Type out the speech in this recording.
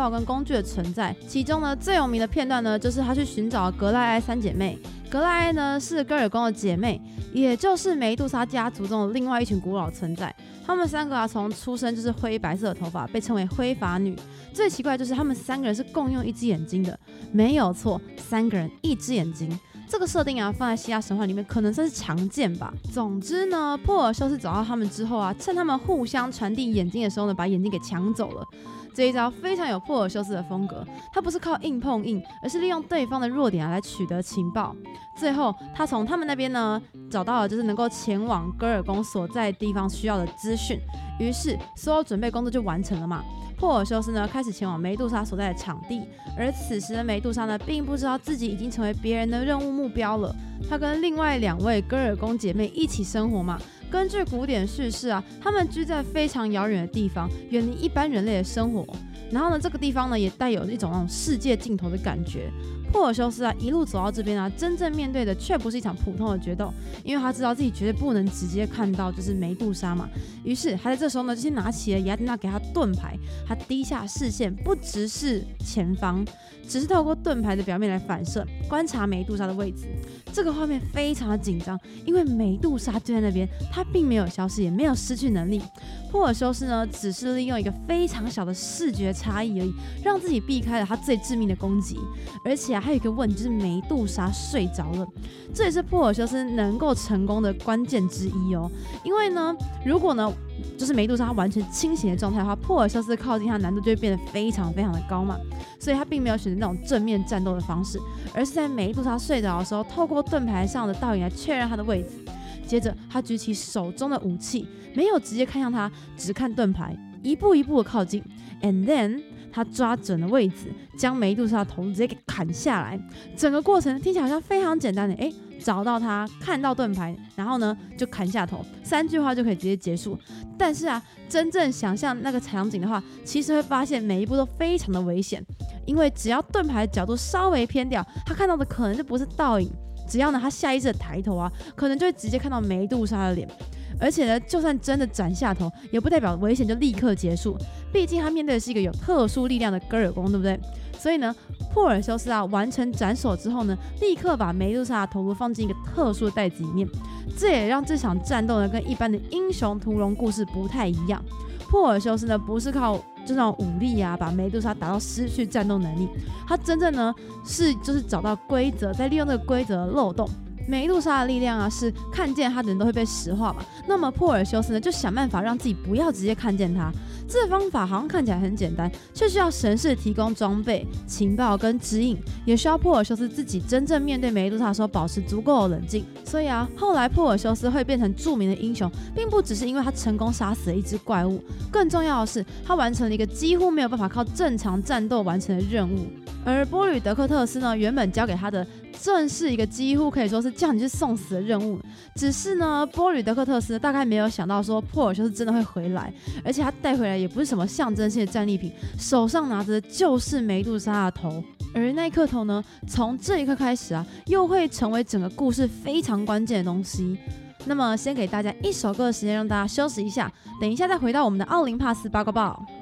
报跟工具的存在。其中呢，最有名的片段呢，就是他去寻找格莱埃三姐妹。格莱埃呢是戈尔宫的姐妹，也就是梅杜莎家族中的另外一群古老存在。她们3个从出生就是灰白色的头发，被称为灰发女。最奇怪的就是她们3个人是共用一只眼睛的，没有错，3个人一只眼睛。这个设定放在希腊神话里面可能算是常见吧。总之呢，珀尔修斯找到他们之后趁他们互相传递眼睛的时候呢，把眼睛给抢走了。这一招非常有珀尔修斯的风格，他不是靠硬碰硬，而是利用对方的弱点来取得情报。最后，他从他们那边呢找到了就是能够前往戈尔宫所在地方需要的资讯，于是所有准备工作就完成了嘛。珀尔修斯呢开始前往梅杜莎所在的场地，而此时的梅杜莎呢并不知道自己已经成为别人的任务目标了。她跟另外2位戈尔宫姐妹一起生活嘛。根据古典叙事她们居在非常遥远的地方，远离一般人类的生活。然后呢，这个地方呢也带有一种那种世界尽头的感觉。珀尔修斯一路走到这边真正面对的却不是一场普通的决斗，因为他知道自己绝对不能直接看到就是梅杜莎嘛。于是他在这时候呢，就先拿起了雅典娜给他盾牌，他低下视线，不直视前方，只是透过盾牌的表面来反射，观察梅杜莎的位置。这个画面非常的紧张，因为梅杜莎就在那边，她并没有消失，也没有失去能力。珀尔修斯呢，只是利用一个非常小的视觉差异而已，让自己避开了他最致命的攻击。而且还有一个问题，就是梅杜莎睡着了，这也是珀尔修斯能够成功的关键之一哦。因为呢，如果呢就是梅杜莎完全清醒的状态的话，珀尔修斯靠近他难度就会变得非常非常的高嘛，所以他并没有选择那种正面战斗的方式，而是在梅杜莎睡着的时候，透过盾牌上的倒影来确认他的位置。接着他举起手中的武器，没有直接看向他，只看盾牌，一步一步的靠近 ，and then 他抓准了位置，将梅杜莎的头直接给砍下来。整个过程听起来好像非常简单的，找到他，看到盾牌，然后呢就砍下头，3句话就可以直接结束。但是真正想象那个场景的话，其实会发现每一步都非常的危险，因为只要盾牌的角度稍微偏掉，他看到的可能就不是倒影，只要呢他下意识的抬头可能就会直接看到梅杜莎的脸。而且呢，就算真的斩下头，也不代表危险就立刻结束，毕竟他面对的是一个有特殊力量的戈尔宫，对不对？所以呢，珀尔修斯完成斩首之后呢，立刻把梅杜莎的头颅放进一个特殊的袋子里面，这也让这场战斗呢跟一般的英雄屠龙故事不太一样。珀尔修斯呢不是靠这种武力把梅杜莎打到失去战斗能力，他真正呢就是找到规则，再利用这个规则的漏洞。梅杜莎的力量是看见他的人都会被石化嘛，那么珀尔修斯呢就想办法让自己不要直接看见他。这个方法好像看起来很简单，却需要神士提供装备、情报跟指引，也需要珀尔修斯自己真正面对梅杜莎的时候保持足够的冷静。所以后来珀尔修斯会变成著名的英雄，并不只是因为他成功杀死了一只怪物，更重要的是他完成了一个几乎没有办法靠正常战斗完成的任务。而波吕德克特斯呢，原本交给他的正是一个几乎可以说是叫你去送死的任务，只是呢，波吕德克特斯大概没有想到说珀尔修斯真的会回来，而且他带回来也不是什么象征性的战利品，手上拿着的就是梅杜莎的头。而那颗头呢，从这一刻开始又会成为整个故事非常关键的东西。那么先给大家一首歌的时间，让大家休息一下，等一下再回到我们的奥林帕斯八卦报。